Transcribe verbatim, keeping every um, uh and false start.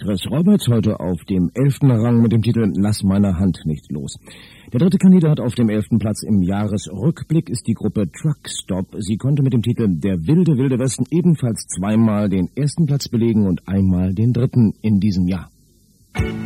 Chris Roberts, heute auf dem elften Rang mit dem Titel Lass meine Hand nicht los. Der dritte Kandidat auf dem elften Platz im Jahresrückblick ist die Gruppe Truckstop. Sie konnte mit dem Titel Der wilde, wilde Westen ebenfalls zweimal den ersten Platz belegen und einmal den dritten in diesem Jahr.